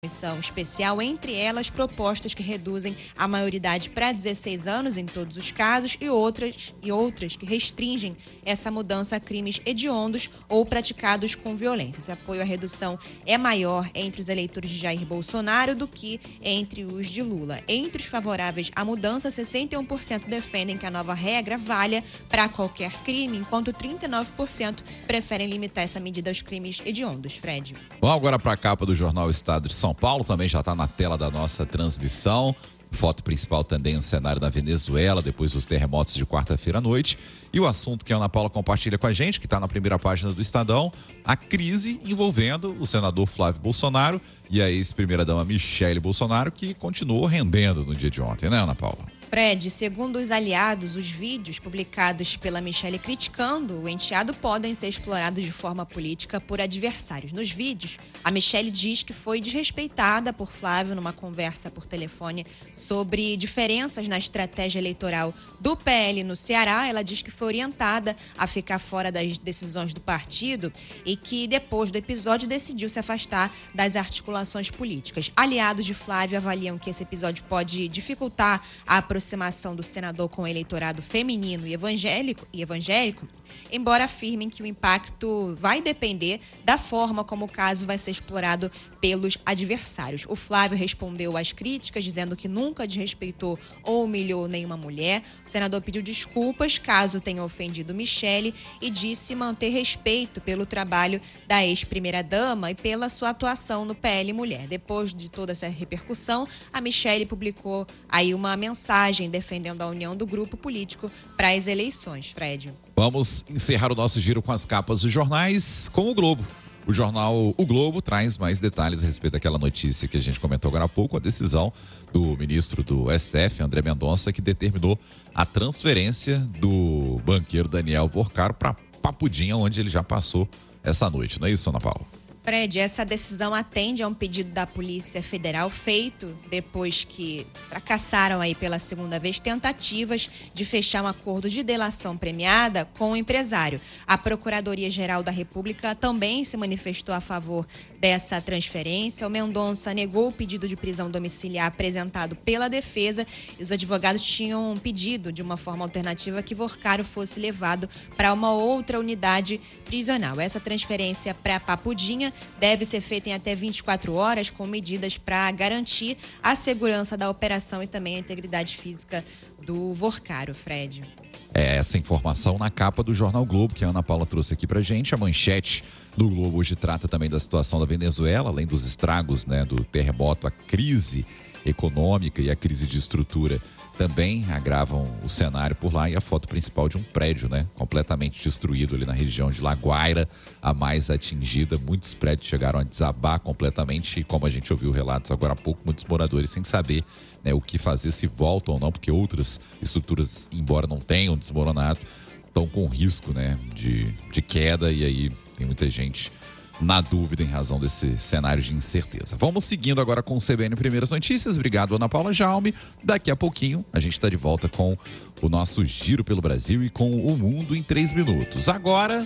comissão especial, entre elas propostas que reduzem a maioridade para 16 anos em todos os casos e outras que restringem essa mudança a crimes hediondos ou praticados com violência. Esse apoio à redução é maior entre os eleitores de Jair Bolsonaro do que entre os de Lula. Entre os favoráveis à mudança, 61% defendem que a nova regra valha para qualquer crime, enquanto 39% preferem limitar essa medida aos crimes hediondos. Fred. Vamos agora para a capa do jornal Estado de São Paulo, também já está na tela da nossa transmissão. Foto principal também no cenário da Venezuela, depois dos terremotos de quarta-feira à noite. E o assunto que a Ana Paula compartilha com a gente, que está na primeira página do Estadão, a crise envolvendo o senador Flávio Bolsonaro e a ex-primeira-dama Michele Bolsonaro, que continuou rendendo no dia de ontem, né, Ana Paula? Fred, segundo os aliados, os vídeos publicados pela Michele criticando o enteado podem ser explorados de forma política por adversários. Nos vídeos, a Michele diz que foi desrespeitada por Flávio numa conversa por telefone sobre diferenças na estratégia eleitoral do PL no Ceará. Ela diz que foi orientada a ficar fora das decisões do partido e que depois do episódio decidiu se afastar das articulações políticas. Aliados de Flávio avaliam que esse episódio pode dificultar a aproximação do senador com o eleitorado feminino e evangélico, embora afirmem que o impacto vai depender da forma como o caso vai ser explorado pelos adversários. O Flávio respondeu às críticas, dizendo que nunca desrespeitou ou humilhou nenhuma mulher. O senador pediu desculpas caso tenha ofendido Michele e disse manter respeito pelo trabalho da ex-primeira-dama e pela sua atuação no PL Mulher. Depois de toda essa repercussão, a Michele publicou aí uma mensagem defendendo a união do grupo político para as eleições. Fred. Vamos encerrar o nosso giro com as capas dos jornais com o Globo. O jornal O Globo traz mais detalhes a respeito daquela notícia que a gente comentou agora há pouco, a decisão do ministro do STF, André Mendonça, que determinou a transferência do banqueiro Daniel Porcaro para Papudinha, onde ele já passou essa noite. Não é isso, Ana Paula? Fred, essa decisão atende a um pedido da Polícia Federal feito depois que fracassaram aí pela segunda vez tentativas de fechar um acordo de delação premiada com o empresário. A Procuradoria-Geral da República também se manifestou a favor dessa transferência. O Mendonça negou o pedido de prisão domiciliar apresentado pela defesa e os advogados tinham pedido de uma forma alternativa que Porcaro fosse levado para uma outra unidade prisional. Essa transferência para Papudinha deve ser feita em até 24 horas, com medidas para garantir a segurança da operação e também a integridade física do Porcaro, Fred. É essa informação na capa do jornal Globo, que a Ana Paula trouxe aqui pra gente. A manchete do Globo hoje trata também da situação da Venezuela, além dos estragos, né, do terremoto, a crise econômica e a crise de estrutura também agravam o cenário por lá, e a foto principal de um prédio, né, completamente destruído ali na região de La Guaira, a mais atingida. Muitos prédios chegaram a desabar completamente e, como a gente ouviu relatos agora há pouco, muitos moradores sem saber, né, o que fazer, se voltam ou não, porque outras estruturas, embora não tenham desmoronado, estão com risco, né, de queda, e aí tem muita gente na dúvida em razão desse cenário de incerteza. Vamos seguindo agora com o CBN Primeiras Notícias. Obrigado, Ana Paula Jaume. Daqui a pouquinho a gente está de volta com o nosso Giro pelo Brasil e com o Mundo em 3 minutos. Agora,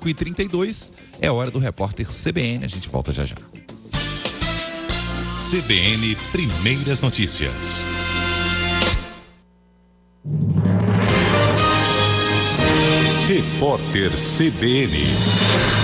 5h32, é hora do repórter CBN. A gente volta já já. CBN Primeiras Notícias. Repórter CBN.